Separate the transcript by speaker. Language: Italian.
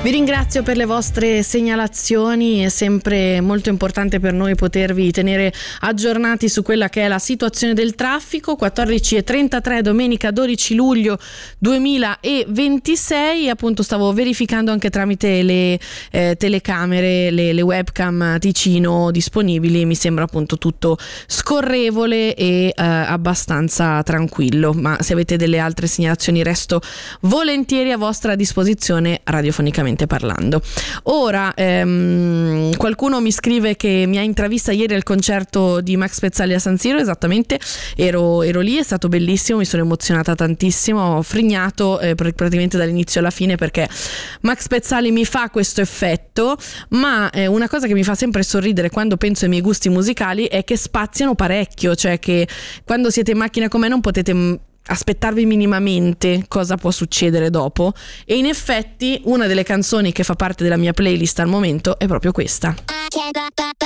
Speaker 1: Vi ringrazio per le vostre segnalazioni, è sempre molto importante per noi potervi tenere aggiornati su quella che è la situazione del traffico. 14:33, domenica 12 luglio 2026, appunto stavo verificando anche tramite le telecamere, le webcam Ticino disponibili, mi sembra appunto tutto scorrevole e abbastanza tranquillo, ma se avete delle altre segnalazioni resto volentieri a vostra disposizione radiofonicamente parlando. Ora qualcuno mi scrive che mi ha intravista ieri al concerto di Max Pezzali a San Siro. Esattamente, ero lì, è stato bellissimo, mi sono emozionata tantissimo, ho frignato praticamente dall'inizio alla fine, perché Max Pezzali mi fa questo effetto, ma una cosa che mi fa sempre sorridere quando penso ai miei gusti musicali è che spaziano parecchio, cioè che quando siete in macchina con me non potete aspettarvi minimamente cosa può succedere dopo, e in effetti una delle canzoni che fa parte della mia playlist al momento è proprio questa.